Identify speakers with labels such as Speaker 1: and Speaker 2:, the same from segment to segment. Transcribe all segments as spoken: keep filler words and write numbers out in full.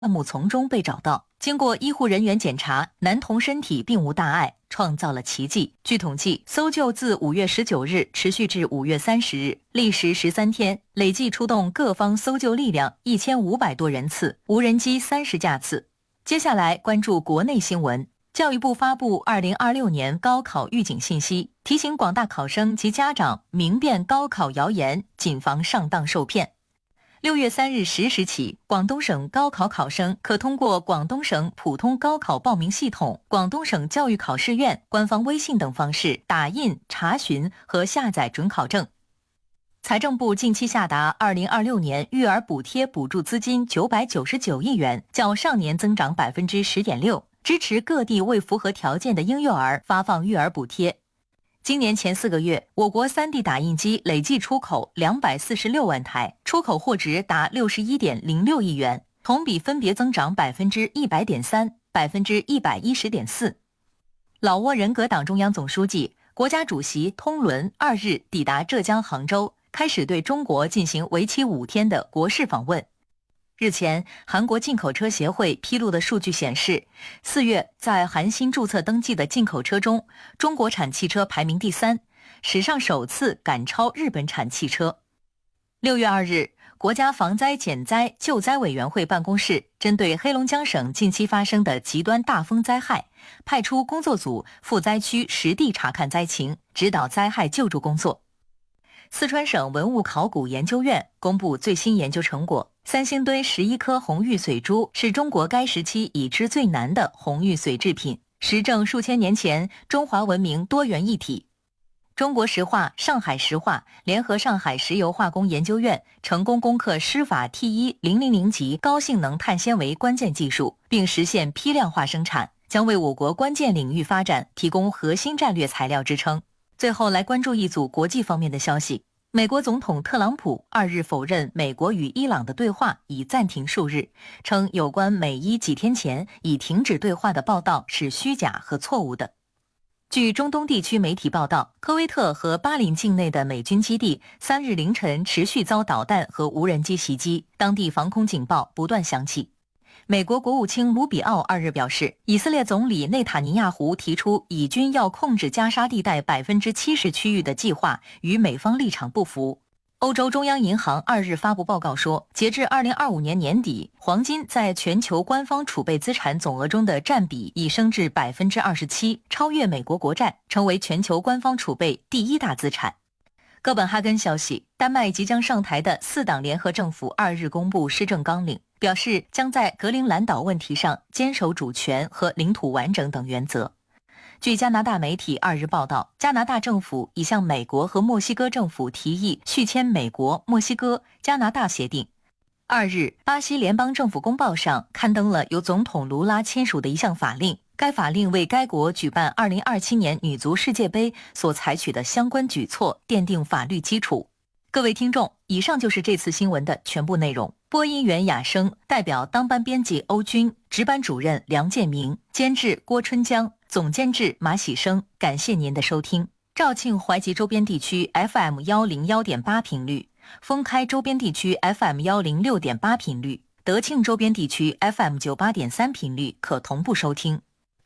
Speaker 1: 木丛中被找到。经过医护人员检查，男童身体并无大碍，创造了奇迹。据统计，搜救自五月十九日持续至五月三十日，历时十三天，累计出动各方搜救力量一千五百多人次，无人机三十架次。接下来关注国内新闻。教育部发布二零二六年高考预警信息，提醒广大考生及家长明辨高考谣言，谨防上当受骗。六月三日十时起，广东省高考考生可通过广东省普通高考报名系统、广东省教育考试院官方微信等方式打印、查询和下载准考证。财政部近期下达二零二六年育儿补贴补助资金九百九十九亿元，较上年增长百分之十点六，支持各地为符合条件的婴幼儿发放育儿补贴。今年前四个月，我国 三 D 打印机累计出口两百四十六万台，出口货值达六十一点零六亿元，同比分别增长百分之一百点三、百分之一百一十点四。老挝人格党中央总书记、国家主席通伦二日抵达浙江杭州，开始对中国进行为期五天的国事访问。日前，韩国进口车协会披露的数据显示，四月在韩新注册登记的进口车中，中国产汽车排名第三，史上首次赶超日本产汽车。六月二日，国家防灾减灾救灾委员会办公室针对黑龙江省近期发生的极端大风灾害，派出工作组赴灾区实地查看灾情，指导灾害救助工作。四川省文物考古研究院公布最新研究成果，三星堆十一颗红玉髓珠是中国该时期已知最难的红玉髓制品，实证数千年前中华文明多元一体。中国石化、上海石化联合上海石油化工研究院成功攻克师法 T 一零零零级高性能碳纤维关键技术，并实现批量化生产，将为我国关键领域发展提供核心战略材料支撑。最后来关注一组国际方面的消息。美国总统特朗普二日否认美国与伊朗的对话已暂停数日，称有关美伊几天前已停止对话的报道是虚假和错误的。据中东地区媒体报道，科威特和巴林境内的美军基地三日凌晨持续遭导弹和无人机袭击，当地防空警报不断响起。美国国务卿卢比奥二日表示，以色列总理内塔尼亚胡提出以军要控制加沙地带 百分之七十 区域的计划与美方立场不符。欧洲中央银行二日发布报告说，截至二零二五年年底，黄金在全球官方储备资产总额中的占比已升至 百分之二十七， 超越美国国债，成为全球官方储备第一大资产。哥本哈根消息，丹麦即将上台的四党联合政府二日公布施政纲领，表示将在格陵兰岛问题上坚守主权和领土完整等原则。据加拿大媒体二日报道，加拿大政府已向美国和墨西哥政府提议续签美国、墨西哥、加拿大协定。二日，巴西联邦政府公报上刊登了由总统卢拉签署的一项法令，该法令为该国举办二零二七年女足世界杯所采取的相关举措奠定法律基础。各位听众，以上就是这次新闻的全部内容。播音员雅生，代表当班编辑欧军，值班主任梁建明，监制郭春江，总监制马喜生。感谢您的收听。肇庆淮吉周边地区 F M 一零一点八 频率，封开周边地区 F M 一零六点八 频率，德庆周边地区 F M 九十八点三 频率可同步收听。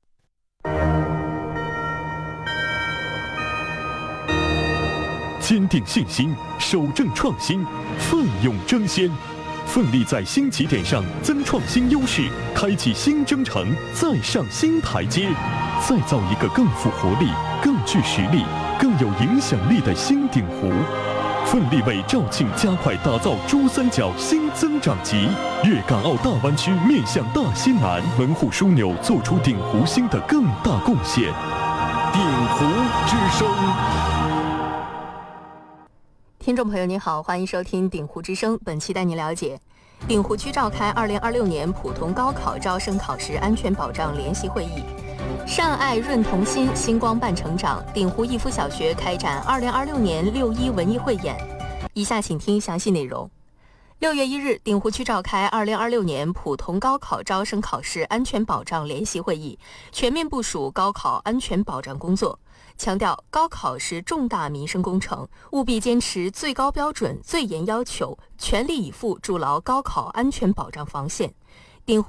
Speaker 2: 坚定信心，守正创新，奋勇争先，奋力在新起点上增创新优势，开启新征程，再上新台阶，再造一个更富活力、更具实力、更有影响力的新鼎湖。奋力为肇庆加快打造珠三角新增长极，粤港澳大湾区面向大西南，门户枢纽做出鼎湖新的更大贡献。鼎湖之声。
Speaker 3: 听众朋友您好，欢迎收听鼎湖之声。本期带您了解，鼎湖区召开二零二六年普通高考招生考试安全保障联席会议。善爱润童心，星光伴成长。鼎湖逸夫小学开展二零二六年六一文艺汇演。以下请听详细内容。六月一日，鼎湖区召开二零二六年普通高考招生考试安全保障联席会议，全面部署高考安全保障工作。强调高考是重大民生工程，务必坚持最高标准、最严要求，全力以赴筑牢高考安全保障防线，